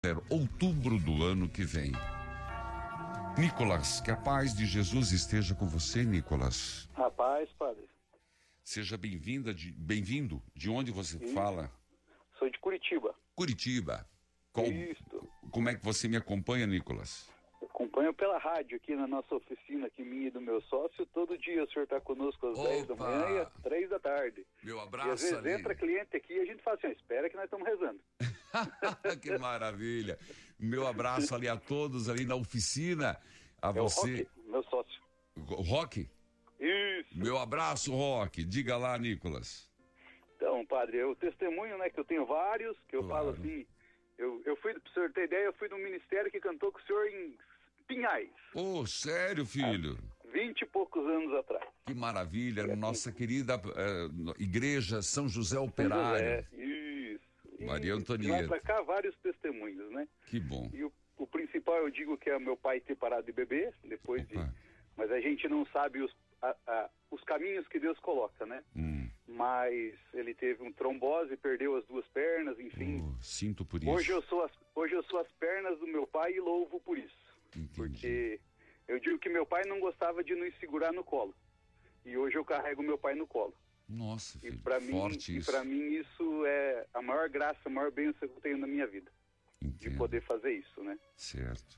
outubro do ano que vem. Nicolas, que a paz de Jesus esteja com você, Nicolas. A paz, padre. Seja bem-vindo. De onde você fala? Sou de Curitiba. Curitiba. Isso. Como é que você me acompanha, Nicolas? Acompanho pela rádio aqui na nossa oficina, aqui minha e do meu sócio. Todo dia o senhor está conosco às 10 da manhã e às 3 da tarde. Meu abraço. E às vezes ali. Entra cliente aqui e a gente fala assim, espera que nós estamos rezando. Que maravilha. Meu abraço ali a todos ali na oficina. A você. O Roque, meu sócio. Roque? Isso. Meu abraço, Roque. Diga lá, Nicolas. Então, padre, o testemunho, né, que eu tenho vários, que eu falo assim, eu fui, pra o senhor ter ideia, eu fui no ministério que cantou com o senhor em Pinhais. Oh, sério, filho? 20 e poucos anos atrás. Que maravilha, nossa querida igreja São José Operário. Isso. Maria Antonieta. E lá pra cá, vários testemunhos, né? Que bom. E o principal, eu digo que é meu pai ter parado de beber, depois de... Mas a gente não sabe os caminhos que Deus coloca, né? Mas ele teve um trombose, perdeu as 2 pernas, enfim. Sinto por isso. Hoje eu sou as pernas do meu pai e louvo por isso. Entendi. Porque eu digo que meu pai não gostava de nos segurar no colo. E hoje eu carrego meu pai no colo. Nossa, filho, forte isso. E para mim isso é a maior graça, a maior bênção que eu tenho na minha vida. Entendo. De poder fazer isso, né? Certo.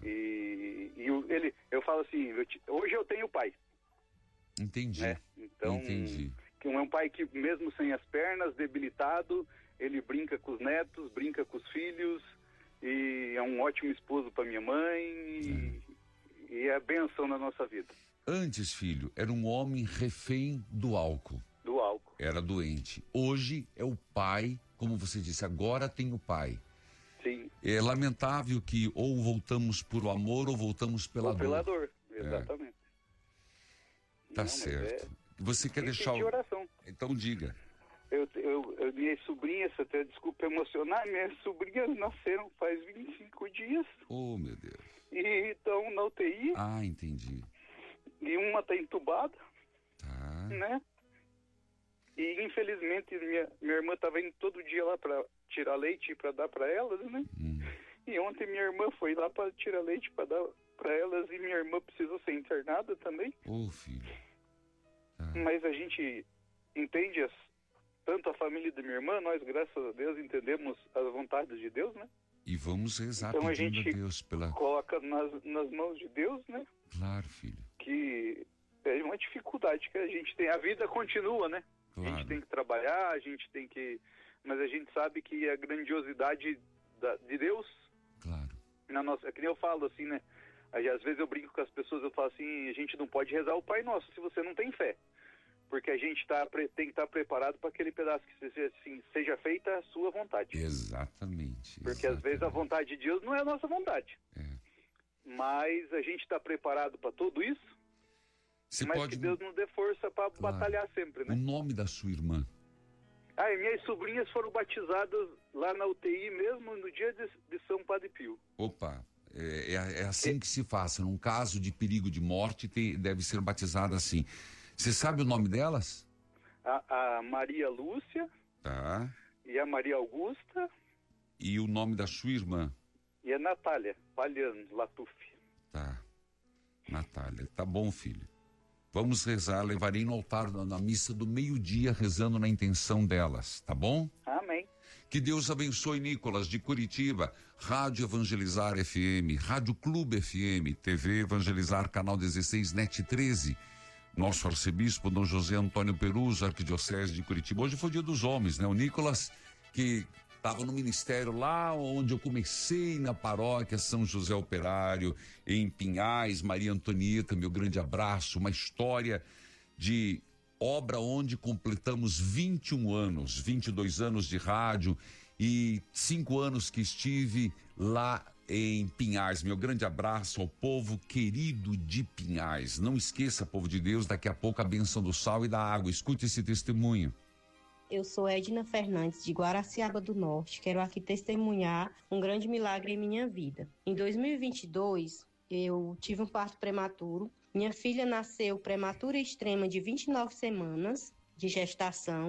Eu falo assim, hoje eu tenho pai. Entendi. Né? Então, entendi. Que é um pai que mesmo sem as pernas, debilitado, ele brinca com os netos, brinca com os filhos, e é um ótimo esposo para minha mãe, e é bênção na nossa vida. Antes, filho, era um homem refém do álcool. Do álcool. Era doente. Hoje é o pai, como você disse, agora tem o pai. Sim. É lamentável que ou voltamos por o amor ou voltamos pela dor. Pela dor, exatamente. Tá certo. Você quer deixar de oração. Então diga. Minhas sobrinhas, até desculpa emocionar, minhas sobrinhas nasceram faz 25 dias. Oh, meu Deus. E estão na UTI. Ah, entendi. E uma está entubada. Tá. Né? E infelizmente minha irmã estava indo todo dia lá para tirar leite para dar para elas, né? E ontem minha irmã foi lá para tirar leite para dar para elas e minha irmã precisou ser internada também. Ô, filho. Mas a gente entende tanto a família da minha irmã, nós, graças a Deus, entendemos as vontades de Deus, né? E vamos rezar então pedindo a Deus pela... coloca nas mãos de Deus, né? Claro, filho. Que é uma dificuldade que a gente tem. A vida continua, né? Claro. A gente tem que trabalhar, a gente tem que... Mas a gente sabe que a grandiosidade de Deus... Claro. Que nem eu falo assim, né? Às vezes eu brinco com as pessoas, eu falo assim, a gente não pode rezar o Pai Nosso se você não tem fé. Porque a gente tem que estar preparado para aquele pedaço que seja feita a sua vontade. Exatamente. Porque às vezes a vontade de Deus não é a nossa vontade. Mas a gente está preparado para tudo isso, que Deus nos dê força para batalhar sempre, né? O nome da sua irmã? E minhas sobrinhas foram batizadas lá na UTI mesmo no dia de São Padre Pio. Opa, é assim que se faz. Num caso de perigo de morte, deve ser batizada assim. Você sabe o nome delas? A Maria Lúcia. Tá. E a Maria Augusta. E o nome da sua irmã? E a Natália Palhano Latuf. Tá. Natália, tá bom, filho. Vamos rezar, levarei no altar na missa do meio-dia, rezando na intenção delas, tá bom? Amém. Que Deus abençoe, Nicolas, de Curitiba, Rádio Evangelizar FM, Rádio Clube FM, TV Evangelizar, Canal 16, NET 13. Nosso arcebispo, Dom José Antônio Peruso, Arquidiocese de Curitiba. Hoje foi o Dia dos Homens, né? O Nicolas, que estava no ministério lá onde eu comecei, na paróquia São José Operário, em Pinhais, Maria Antonieta, meu grande abraço. Uma história de obra onde completamos 21 anos, 22 anos de rádio e 5 anos que estive lá em Pinhais. Meu grande abraço ao povo querido de Pinhais. Não esqueça, povo de Deus, daqui a pouco a bênção do sal e da água. Escute esse testemunho. Eu sou Edna Fernandes, de Guaraciaba do Norte. Quero aqui testemunhar um grande milagre em minha vida. Em 2022, eu tive um parto prematuro. Minha filha nasceu prematura extrema de 29 semanas de gestação.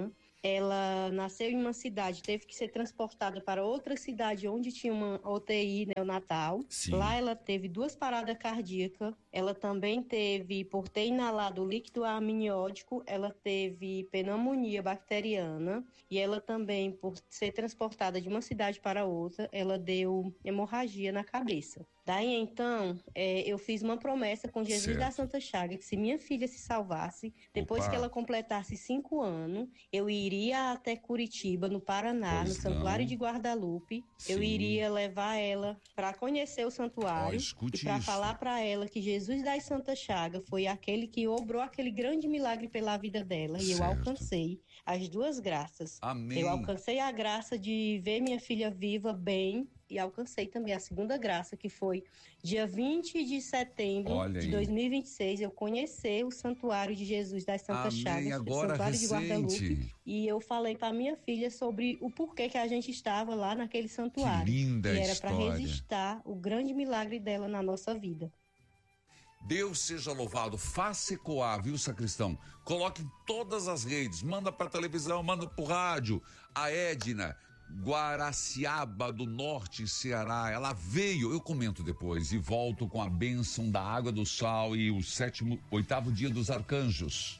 ela nasceu em uma cidade, teve que ser transportada para outra cidade onde tinha uma UTI neonatal. Sim. Lá ela teve 2 paradas cardíacas, ela também teve, por ter inalado líquido amniótico, ela teve pneumonia bacteriana e ela também, por ser transportada de uma cidade para outra, ela deu hemorragia na cabeça. Daí então, eu fiz uma promessa com Jesus da Santa Chaga, que se minha filha se salvasse, depois que ela completasse 5 anos, eu iria até Curitiba, no Paraná, no Santuário de Guadalupe. Sim. Eu iria levar ela para conhecer o santuário e para falar para ela que Jesus das Santa Chaga foi aquele que obrou aquele grande milagre pela vida dela. E eu alcancei as 2 graças. Amém. Eu alcancei a graça de ver minha filha viva, bem, e alcancei também a segunda graça, que foi dia 20 de setembro de 2026, eu conhecer o Santuário de Jesus das Santas Chagas, agora o Santuário recente. de Guadalupe, e eu falei para minha filha sobre o porquê que a gente estava lá naquele santuário. Que linda e era história. para registrar o grande milagre dela na nossa vida. Deus seja louvado. Faça ecoar, viu, sacristão? Coloque em todas as redes, manda para televisão, manda pro rádio. A Edna, Guaraciaba do Norte, Ceará, ela veio, eu comento depois, e volto com a bênção da água do sal e o 8º dia dos arcanjos.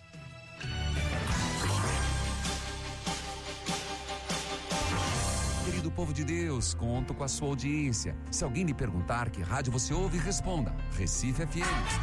Querido povo de Deus, conto com a sua audiência. Se alguém lhe perguntar que rádio você ouve, responda: Recife FM.